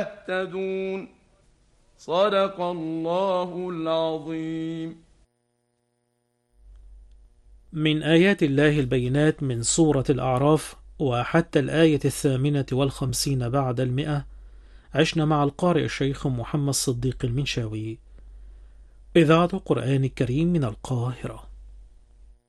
يهتدون. صدق الله العظيم. من آيات الله البينات من سورة الأعراف وحتى الآية 58 بعد 100. عشنا مع القارئ الشيخ محمد صديق المنشاوي. إذاعة القرآن الكريم من القاهرة.